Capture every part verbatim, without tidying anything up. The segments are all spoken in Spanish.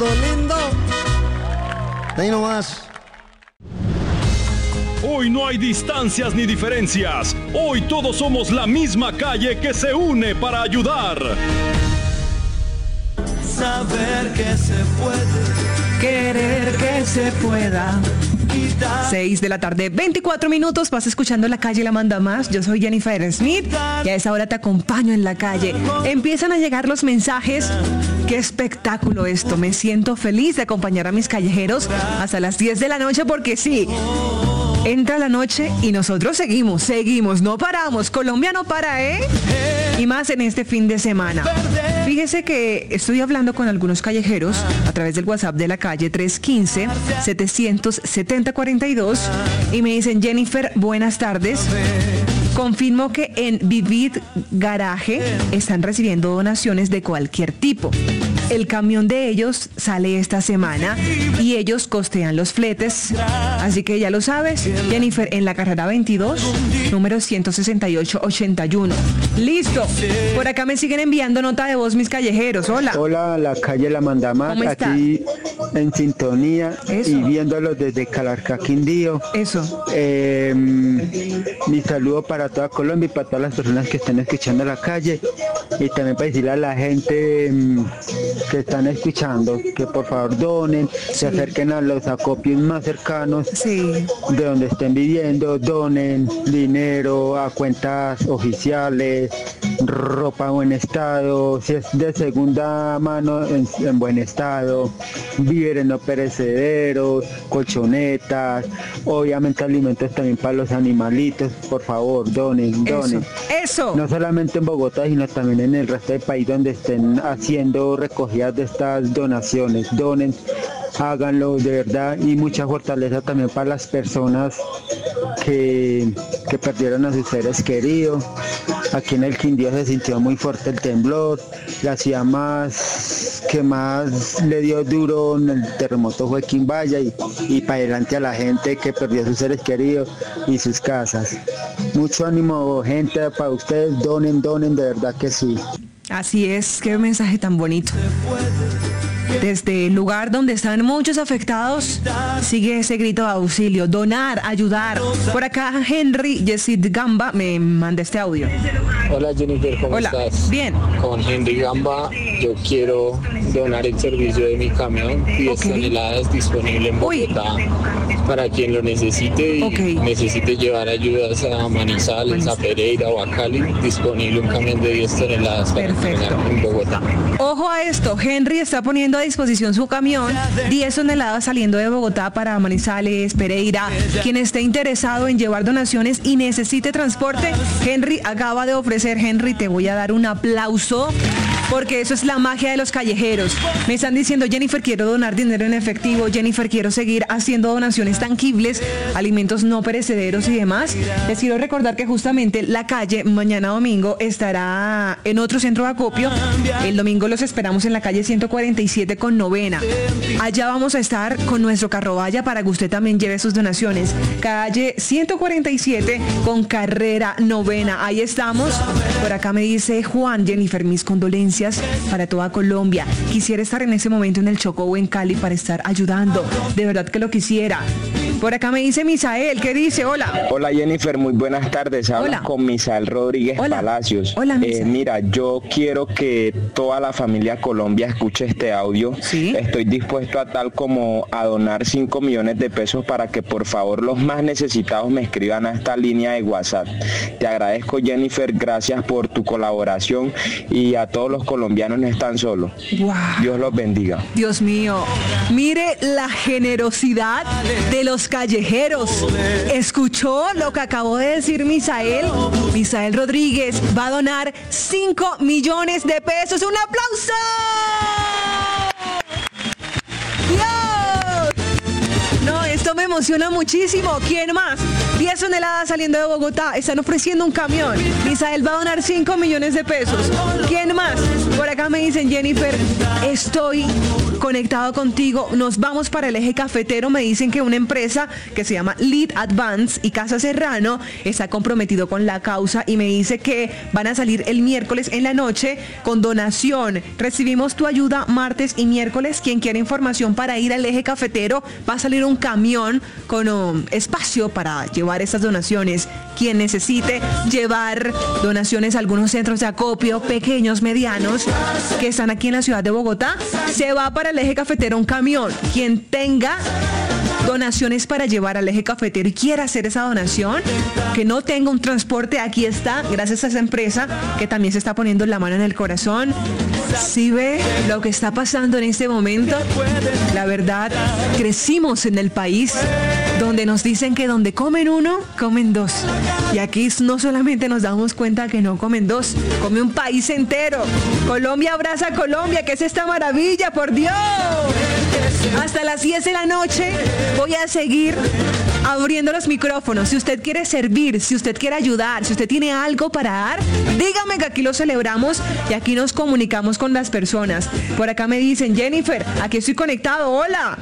lindo. Ahí nomás. Hoy no hay distancias ni diferencias. Hoy todos somos la misma calle que se une para ayudar. Saber que se puede, querer que se pueda. seis de la tarde, veinticuatro minutos, vas escuchando La Calle La Manda Más. Yo soy Jennifer Smith y a esa hora te acompaño en la calle. Empiezan a llegar los mensajes. Qué espectáculo esto. Me siento feliz de acompañar a mis callejeros hasta las diez de la noche porque sí, entra la noche y nosotros seguimos, seguimos, no paramos. Colombia no para, ¿eh? Y más en este fin de semana. Fíjese que estoy hablando con algunos callejeros a través del WhatsApp de la calle tres uno cinco, siete siete cero, cuatro dos y me dicen: Jennifer, buenas tardes. Confirmo que en Vivid Garaje están recibiendo donaciones de cualquier tipo. El camión de ellos sale esta semana y ellos costean los fletes. Así que ya lo sabes, Jennifer, en la carrera veintidós, número ciento sesenta y ocho ochenta y uno. Listo. Por acá me siguen enviando nota de voz mis callejeros. Hola. Hola, La Calle La Manda Más. ¿Cómo está? Aquí en sintonía. Eso. Y viéndolos desde Calarcá, Quindío. Eso. Eh, mi saludo para toda Colombia y para todas las personas que están escuchando La Calle. Y también para decirle a la gente um, que están escuchando que por favor donen, sí. se acerquen a los acopios más cercanos, sí. de donde estén viviendo, donen dinero a cuentas oficiales, ropa en buen estado, si es de segunda mano en, en buen estado, víveres no perecederos, colchonetas, obviamente alimentos también para los animalitos. Por favor, donen, donen. Eso, eso. No solamente en Bogotá, sino también en el resto del país donde estén haciendo recogidas de estas donaciones. Donen, háganlo de verdad, y mucha fortaleza también para las personas que, que perdieron a sus seres queridos. Aquí en el Quindío se sintió muy fuerte el temblor. La ciudad más que más le dio duro en el terremoto fue Quimbaya, y, y para adelante a la gente que perdió a sus seres queridos y sus casas. Mucho ánimo, gente, para ustedes. Donen, donen, de verdad que sí. Así es, qué mensaje tan bonito. Desde el lugar donde están muchos afectados, sigue ese grito de auxilio, donar, ayudar. Por acá Henry Yesid Gamba me manda este audio. Hola Jennifer, ¿cómo Hola. estás? Bien. Con Henry Gamba, yo quiero donar el servicio de mi camión, diez okay. toneladas disponible en Bogotá. Uy. Para quien lo necesite y okay. necesite llevar ayudas a Manizales, a Pereira o a Cali, disponible un camión de diez toneladas para Perfecto. en Bogotá. Ojo a esto, Henry está poniendo a disposición su camión, diez toneladas saliendo de Bogotá para Manizales, Pereira. Quien esté interesado en llevar donaciones y necesite transporte, Henry acaba de ofrecer. Henry, te voy a dar un aplauso porque eso es la magia de los callejeros. Me están diciendo: Jennifer, quiero donar dinero en efectivo, Jennifer, quiero seguir haciendo donaciones tangibles, alimentos no perecederos y demás. Les quiero recordar que justamente La Calle mañana domingo estará en otro centro de acopio. El domingo los esperamos en la calle ciento cuarenta y siete con novena. Allá vamos a estar con nuestro carrovalla para que usted también lleve sus donaciones. Calle ciento cuarenta y siete con carrera novena. Ahí estamos. Por acá me dice Juan: Jennifer, mis condolencias para toda Colombia. Quisiera estar en ese momento en el Chocó o en Cali para estar ayudando. De verdad que lo quisiera. Por acá me dice Misael, ¿qué dice? Hola. Hola Jennifer, muy buenas tardes. Hablas Hola. con Misael Rodríguez Hola. Palacios. Hola, eh, mira, yo quiero que toda la familia Colombia escuche este audio. ¿Sí? Estoy dispuesto a tal como a donar cinco millones de pesos para que por favor los más necesitados me escriban a esta línea de WhatsApp. Te agradezco Jennifer, gracias por tu colaboración, y a todos los colombianos no están solos. Wow. Dios los bendiga. Dios mío, mire la generosidad de los callejeros. ¿Escuchó lo que acabó de decir Misael? Misael Rodríguez va a donar cinco millones de pesos. ¡Un aplauso! ¡Dios! No, esto me emociona muchísimo. ¿Quién más? diez toneladas saliendo de Bogotá. Están ofreciendo un camión. Misael va a donar cinco millones de pesos. ¿Quién más? Por acá me dicen: Jennifer, estoy conectado contigo. Nos vamos para el eje cafetero. Me dicen que una empresa que se llama Lead Advance y Casa Serrano está comprometido con la causa y me dice que van a salir el miércoles en la noche con donación. Recibimos tu ayuda martes y miércoles. Quien quiere información para ir al eje cafetero, va a salir un camión con um, espacio para llevar estas donaciones. Quien necesite llevar donaciones a algunos centros de acopio, pequeños, medianos, que están aquí en la ciudad de Bogotá, se va para el eje cafetero un camión. Quien tenga donaciones para llevar al eje cafetero y quiera hacer esa donación, que no tenga un transporte, aquí está, gracias a esa empresa que también se está poniendo la mano en el corazón. Si ve lo que está pasando en este momento, la verdad, crecimos en el país donde nos dicen que donde comen uno, comen dos. Y aquí no solamente nos damos cuenta que no comen dos, come un país entero. Colombia abraza a Colombia, que es esta maravilla, por Dios. Hasta las diez de la noche voy a seguir abriendo los micrófonos. Si usted quiere servir, si usted quiere ayudar, si usted tiene algo para dar, dígame que aquí lo celebramos y aquí nos comunicamos con las personas. Por acá me dicen, Jennifer, aquí estoy conectado, hola.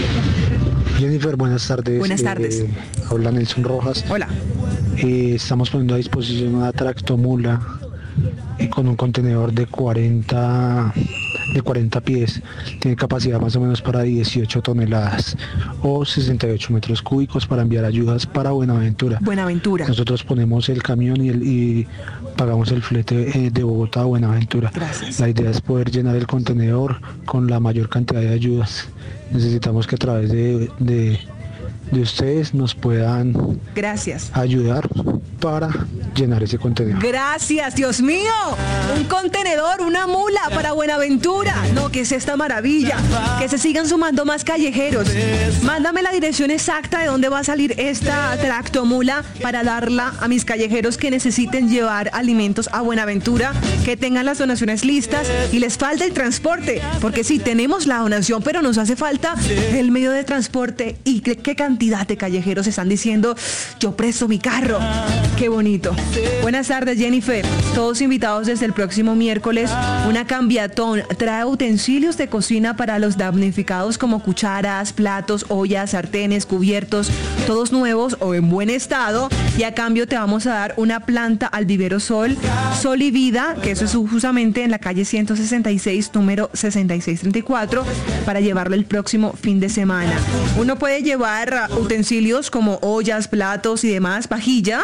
Jennifer, buenas tardes. Buenas tardes. Eh, habla Nelson Rojas. Hola. Eh, estamos poniendo a disposición una tractomula eh, con un contenedor de cuarenta de cuarenta pies. Tiene capacidad más o menos para dieciocho toneladas o sesenta y ocho metros cúbicos para enviar ayudas para Buenaventura. Buenaventura. Nosotros ponemos el camión y, el, y pagamos el flete eh, de Bogotá a Buenaventura. Gracias. La idea es poder llenar el contenedor con la mayor cantidad de ayudas. Necesitamos que a través de, de, de ustedes nos puedan Gracias. ayudar para llenar ese contenedor. Gracias, Dios mío. Un contenedor, una mula para Buenaventura. No, que es esta maravilla. Que se sigan sumando más callejeros. Mándame la dirección exacta de dónde va a salir esta tractomula para darla a mis callejeros que necesiten llevar alimentos a Buenaventura, que tengan las donaciones listas y les falta el transporte. Porque sí, tenemos la donación, pero nos hace falta el medio de transporte. Y qué, qué cantidad de callejeros están diciendo, yo presto mi carro. Qué bonito. Buenas tardes, Jennifer. Todos invitados desde el próximo miércoles. Una cambiatón trae utensilios de cocina para los damnificados como cucharas, platos, ollas, sartenes, cubiertos, todos nuevos o en buen estado. Y a cambio te vamos a dar una planta al vivero Sol, Sol y Vida, que eso es justamente en la calle ciento sesenta y seis, número sesenta y seis treinta y cuatro, para llevarlo el próximo fin de semana. Uno puede llevar utensilios como ollas, platos y demás, vajilla,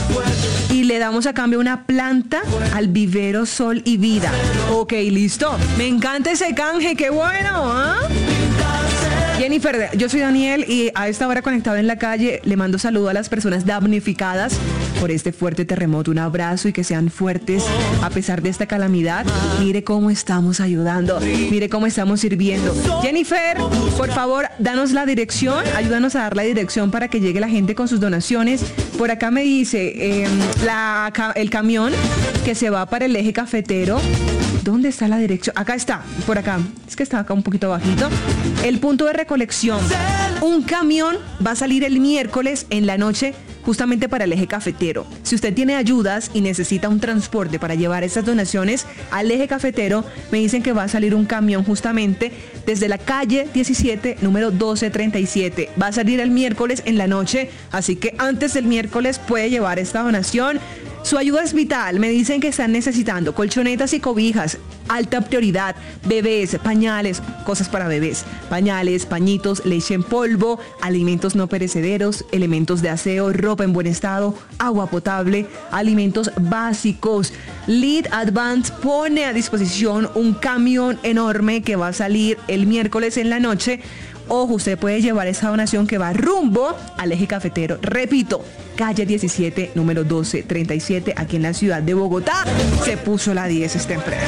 y le damos a cambio una planta al vivero Sol y Vida. Ok, listo. Me encanta ese canje, qué bueno, ¿eh? Jennifer, yo soy Daniel y a esta hora conectado en la calle le mando saludo a las personas damnificadas por este fuerte terremoto. Un abrazo y que sean fuertes a pesar de esta calamidad. Mire cómo estamos ayudando, mire cómo estamos sirviendo. Jennifer, por favor, danos la dirección, ayúdanos a dar la dirección para que llegue la gente con sus donaciones. Por acá me dice eh, la, el camión que se va para el eje cafetero. ¿Dónde está la dirección? Acá está, por acá. Es que está acá un poquito bajito. El punto de recolección. Un camión va a salir el miércoles en la noche justamente para el eje cafetero. Si usted tiene ayudas y necesita un transporte para llevar esas donaciones al eje cafetero, me dicen que va a salir un camión justamente desde la calle diecisiete, número doce treinta y siete. Va a salir el miércoles en la noche, así que antes del miércoles puede llevar esta donación. Su ayuda es vital. Me dicen que están necesitando colchonetas y cobijas, alta prioridad, bebés, pañales, cosas para bebés, pañales, pañitos, leche en polvo, alimentos no perecederos, elementos de aseo, ropa en buen estado, agua potable, alimentos básicos. Lead Advance pone a disposición un camión enorme que va a salir el miércoles en la noche. Ojo, usted puede llevar esa donación que va rumbo al eje cafetero. Repito, calle diecisiete, número doce treinta y siete, aquí en la ciudad de Bogotá. Se puso la diez esta empresa.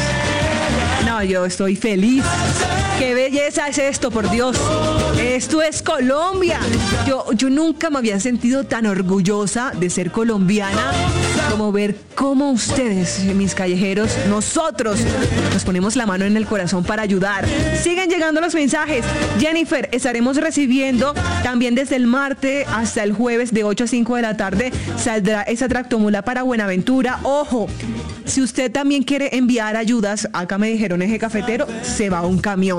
No, yo estoy feliz. ¡Qué belleza es esto, por Dios! Esto es Colombia. Yo, yo nunca me había sentido tan orgullosa de ser colombiana como ver cómo ustedes, mis callejeros, nosotros, nos ponemos la mano en el corazón para ayudar. Siguen llegando los mensajes. Jennifer, estaremos recibiendo también desde el martes hasta el jueves de ocho a cinco de la tarde. Saldrá esa tractomula para Buenaventura. Ojo, si usted también quiere enviar ayudas, acá me dijeron eje cafetero, se va un camión.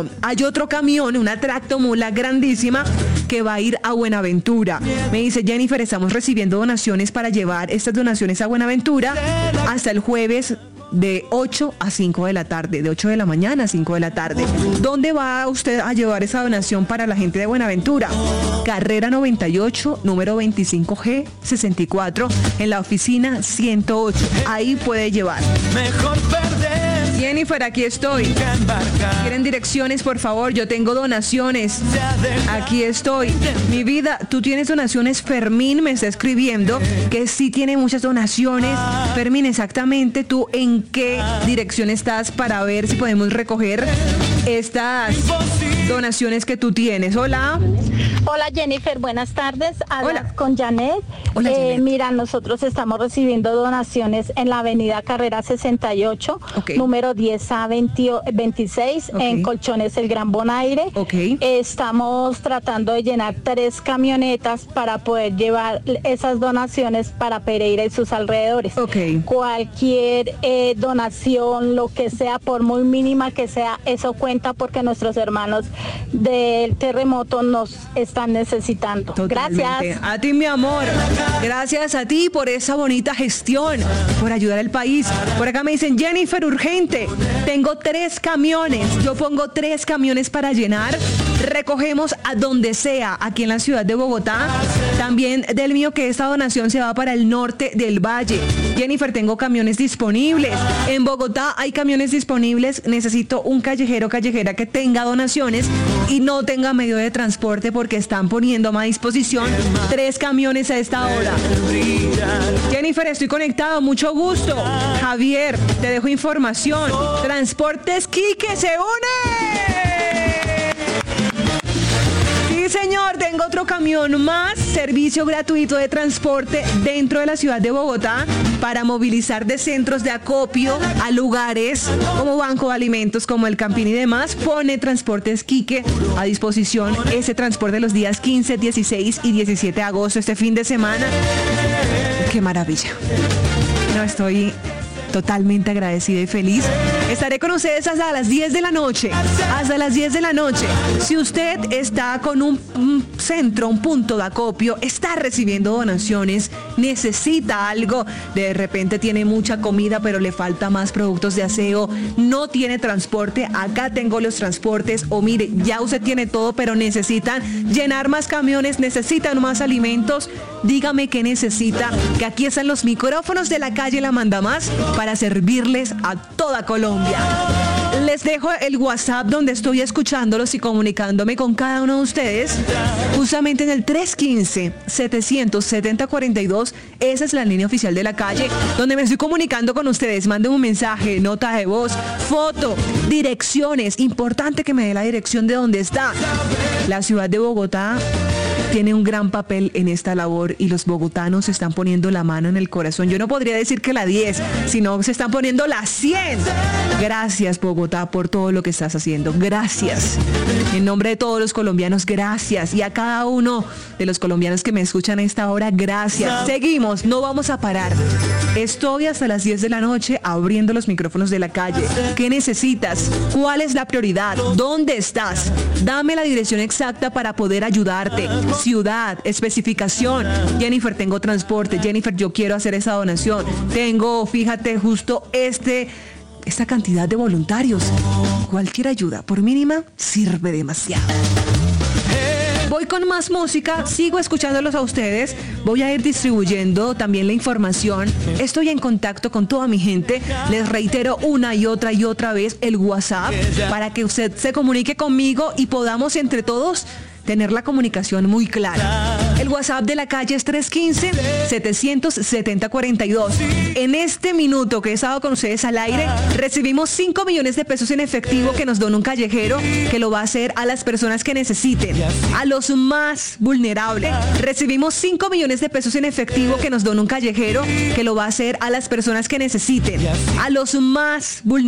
hay otro camión, una tractomula grandísima que va a ir a Buenaventura. Me dice Jennifer, estamos recibiendo donaciones para llevar estas donaciones a Buenaventura hasta el jueves de ocho a cinco de la tarde, de ocho de la mañana a cinco de la tarde. ¿Dónde va usted a llevar esa donación para la gente de Buenaventura? Carrera noventa y ocho, número veinticinco G sesenta y cuatro, en la oficina ciento ocho. Ahí puede llevar. Mejor perder. Jennifer, aquí estoy. ¿Quieren direcciones, por favor? Yo tengo donaciones. Aquí estoy. Mi vida, tú tienes donaciones. Fermín me está escribiendo que sí tiene muchas donaciones. Fermín, exactamente tú en qué dirección estás para ver si podemos recoger estas donaciones que tú tienes. Hola. Hola Jennifer, buenas tardes. Hablas Hola. con Janet. Hola, eh, Janet. Mira, nosotros estamos recibiendo donaciones en la avenida Carrera sesenta y ocho, Okay. número diez A veintiséis, Okay. en Colchones El Gran Bonaire. Okay. Estamos tratando de llenar tres camionetas para poder llevar esas donaciones para Pereira y sus alrededores. Okay. Cualquier eh, donación, lo que sea, por muy mínima que sea, eso cuenta porque nuestros hermanos del terremoto nos están necesitando. Totalmente. Gracias. A ti, mi amor. Gracias a ti por esa bonita gestión, por ayudar al país. Por acá me dicen, Jennifer, urgente. Tengo tres camiones. Yo pongo tres camiones para llenar. Recogemos a donde sea, aquí en la ciudad de Bogotá. También del mío que esta donación se va para el norte del valle. Jennifer, tengo camiones disponibles. En Bogotá hay camiones disponibles. Necesito un callejero, callejera que tenga donaciones y no tenga medio de transporte porque están poniendo a mi disposición tres camiones a esta hora. Jennifer, estoy conectado, mucho gusto. Javier, te dejo información. Transportes Quique se une. Sí, señor, tengo otro camión más, servicio gratuito de transporte dentro de la ciudad de Bogotá para movilizar de centros de acopio a lugares como Banco de Alimentos, como el Campín y demás. Pone Transportes Quique a disposición ese transporte los días quince, dieciséis y diecisiete de agosto, este fin de semana. ¡Qué maravilla! No, estoy totalmente agradecida y feliz. Estaré con ustedes hasta las diez de la noche. Hasta las diez de la noche. Si usted está con un, un centro, un punto de acopio, está recibiendo donaciones, necesita algo, de repente tiene mucha comida, pero le falta más productos de aseo, no tiene transporte, acá tengo los transportes, o mire, ya usted tiene todo, pero necesitan llenar más camiones, necesitan más alimentos, dígame qué necesita, que aquí están los micrófonos de la calle La Mandamás para servirles a toda Colombia. Les dejo el WhatsApp donde estoy escuchándolos y comunicándome con cada uno de ustedes, justamente en el tres uno cinco, siete cero cero, siete cero cuatro dos. Esa es la línea oficial de la calle, donde me estoy comunicando con ustedes. Manden un mensaje, nota de voz, foto, direcciones. Importante que me dé la dirección de donde está. La ciudad de Bogotá tiene un gran papel en esta labor y los bogotanos están poniendo la mano en el corazón. Yo no podría decir que la diez, sino se están poniendo la cien. Gracias, Bogotá, por todo lo que estás haciendo. Gracias. En nombre de todos los colombianos, gracias. Y a cada uno de los colombianos que me escuchan a esta hora, gracias. Seguimos, no vamos a parar. Estoy hasta las diez de la noche abriendo los micrófonos de la calle. ¿Qué necesitas? ¿Cuál es la prioridad? ¿Dónde estás? Dame la dirección exacta para poder ayudarte. Ciudad, especificación. Jennifer, tengo transporte. Jennifer, yo quiero hacer esa donación. Tengo, fíjate, justo este, esta cantidad de voluntarios. Cualquier ayuda, por mínima, sirve demasiado. Voy con más música, sigo escuchándolos a ustedes, voy a ir distribuyendo también la información, estoy en contacto con toda mi gente, les reitero una y otra y otra vez el WhatsApp para que usted se comunique conmigo y podamos entre todos tener la comunicación muy clara. El WhatsApp de la calle es tres uno cinco, siete cero cero, siete cero cuatro dos. En este minuto que he estado con ustedes al aire, recibimos cinco millones de pesos en efectivo que nos dona un callejero, que lo va a hacer a las personas que necesiten, a los más vulnerables. Recibimos cinco millones de pesos en efectivo que nos dona un callejero, que lo va a hacer a las personas que necesiten, a los más vulnerables.